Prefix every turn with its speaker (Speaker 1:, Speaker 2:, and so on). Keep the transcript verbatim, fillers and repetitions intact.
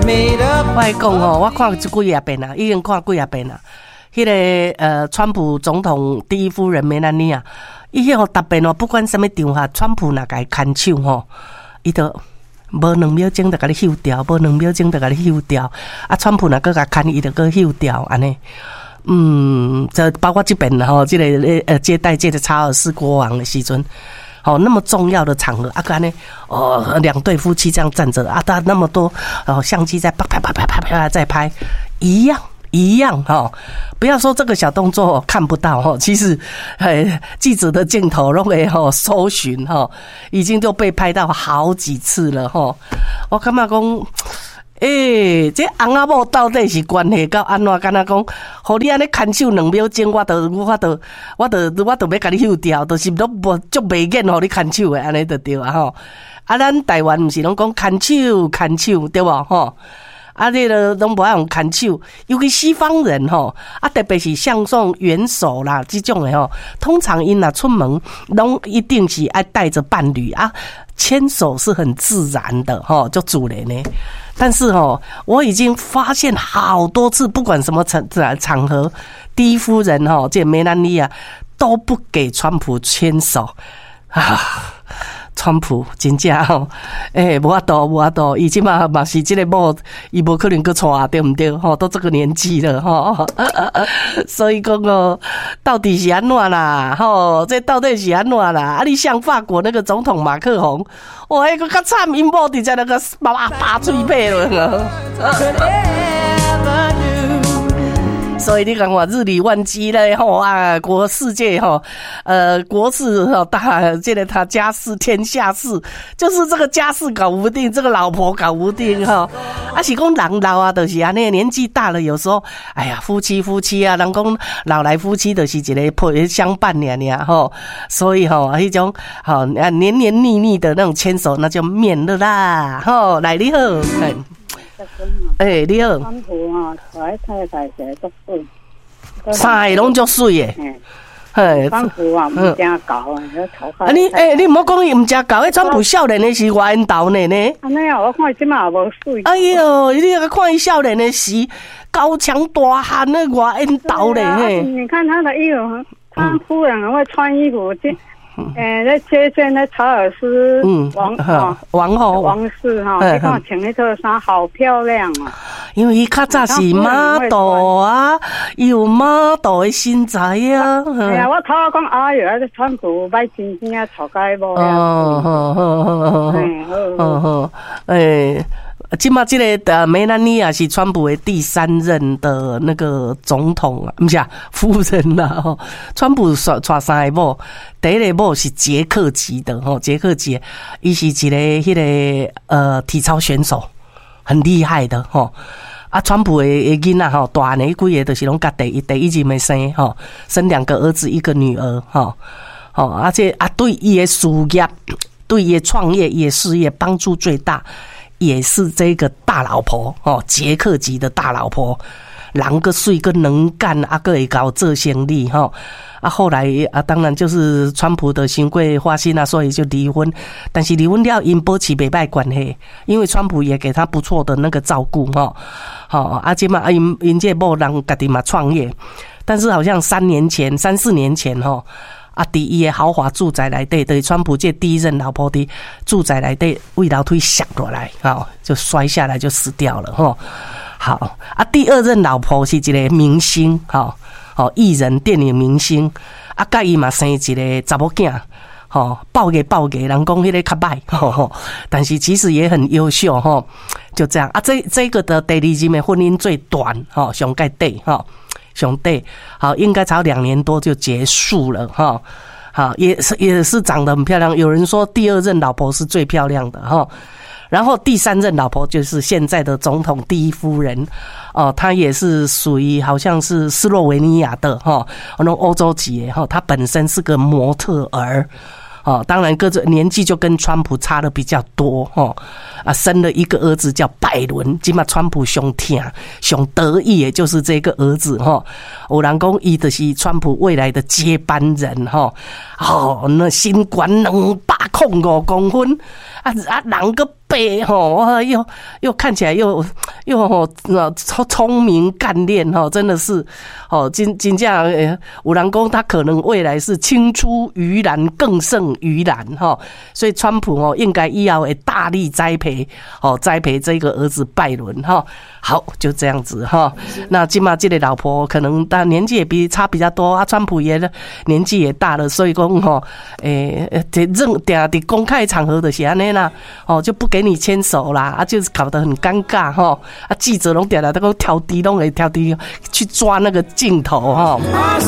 Speaker 1: 我来讲哦，我看几几啊遍啊，已经看几啊遍啊。迄、那个呃，川普总统第一夫人梅兰妮啊，伊迄个特别哦，不管什么场合，川普若甲伊牵手吼，伊都无两秒钟就甲你休掉，无两秒钟就甲你休掉。啊，川普若搁甲牵，伊就搁休掉安尼。嗯，这包括这边吼，这个呃接待这个查尔斯国王的时阵。好，那么重要的场合，啊，干呢？哦，两对夫妻这样站着，啊，他那么多哦，相机在啪啪啪啪啪啪在拍，一样一样哈、哦。不要说这个小动作看不到哈，其实，哎，记者的镜头都会哈搜寻哈，已经就被拍到好几次了哈。我感觉讲。诶、欸，这翁仔某到底是关系到安怎？敢若讲，互你安尼牵手两秒钟，我都我都我都我都要甲你休掉，就是都无足袂瘾互你牵手诶，安尼就对啊吼。啊，咱台湾毋是拢讲牵手牵手对无吼？啊，这个拢无爱用牵手，尤其西方人吼，啊，特别是向送元首啦，这种的吼，通常因若出门，拢一定是爱带着伴侣啊，牵手是很自然的吼，就主人呢。但是哦，我已经发现好多次，不管什么场场合，第一夫人哦，这梅兰妮啊，都不给川普牵手啊。川普真正吼，诶、欸，无法度，无法度，伊即马嘛是即个某，伊无可能去娶，对毋对？吼，都这个年纪了，吼，所以讲哦，到底是安怎啦？吼，这到底是安怎啦？啊，你像法国那个总统马克宏，哇，迄个较惨，因某伫在那个叭叭嘴皮了。所以你看我日理万机嘞吼啊，国世界吼，呃，国事吼大，这个他家事天下事，就是这个家事搞不定，这个老婆搞不定哈。啊，是讲人老啊，就是安尼，年纪大了，有时候，哎呀，夫妻夫妻啊，人讲老来夫妻就是一个配相伴俩俩吼，所以吼，迄种吼黏黏腻腻的那种牵手，那就免了啦。吼，来你好，哎。哎、欸，你好。
Speaker 2: 川普啊，我太太是足水，
Speaker 1: 三个拢足水诶。
Speaker 2: 嘿，川普啊，唔正搞啊，头壳。
Speaker 1: 啊，你诶、欸，你唔好讲伊唔正搞，迄川普少年诶时外因头呢呢。
Speaker 2: 安尼啊，我看伊即马也无水。
Speaker 1: 哎呦，你看伊少年诶时高强大汉诶外因头咧嘿。
Speaker 2: 你看他的衣服，他夫人很会穿衣服，这。诶，在接见那查尔斯王啊
Speaker 1: 王后
Speaker 2: 王室哈，你看穿那套衫好漂亮啊！
Speaker 1: 因为伊较早是model啊，伊有model的身材啊。
Speaker 2: 哎呀，我头下讲哎哟，这川普买真正啊，潮解无呀！
Speaker 1: 哦，好好好好好好好，诶。今嘛这个呃梅兰妮亚是川普的第三任的那个总统啊，不是啊夫人啦吼。川普娶娶三个某，第一个某是捷克籍的吼，捷克籍，伊是一个迄个呃体操选手，很厉害的吼。啊，川普的囡仔吼，大呢几个都是拢甲第一第一任没生吼，生两个儿子一个女儿吼，吼，而且啊对伊的事业，对伊的创业、伊的事业帮助最大。也是这个大老婆哦，捷克籍的大老婆，人个水个能干，啊个会搞做生意哈。啊，后来啊，当然就是川普的新贵花心啊，所以就离婚。但是离婚了，因保持袂歹关系，因为川普也给他不错的那个照顾哈。好，啊，这嘛因因这某人家己嘛创业，但是好像三年前、三四年前哈。啊，伫伊的豪华住宅内底，对川普这第一任老婆的住宅内底，为楼梯摔落来，哦，就摔下来就死掉了，吼。好，啊，第二任老婆是一个明星，吼，哦，艺人、电影明星，啊，甲伊嘛生一个查某囝，吼，爆给爆给，人讲迄个较歹，吼吼，但是其实也很优秀，吼，就这样啊，这这个的第二任的婚姻最短，吼，上盖底，吼。兄弟，好，应该才两年多就结束了哈。好，也是也是长得很漂亮。有人说第二任老婆是最漂亮的哈，然后第三任老婆就是现在的总统第一夫人哦，她也是属于好像是斯洛维尼亚的哈，那种欧洲籍哈，她本身是个模特儿。哦，当然，各自年纪就跟川普差的比较多哦，啊，生了一个儿子叫拜伦，今嘛川普上疼上得意，也就是这个儿子哈、哦。有人讲伊就是川普未来的接班人哈、哦，哦，那身高两百零五公分，啊啊，人个白吼，又又看起来又又吼聪聪明干练哈，真的是哦，真真正有人讲他可能未来是青出于蓝更胜于蓝哈，所以川普哦应该以后会大力栽培哦栽培这个儿子拜伦哈。好，就这样子哈。那今嘛这个老婆可能他年纪也比差比较多啊，川普也年纪也大了，所以讲吼，诶、欸，这任定在公开场合的是安尼啦，哦就不给你牵手啦，啊就是搞得很尴尬哈，啊记者拢定定都挑低拢会挑低去抓那个镜头哈。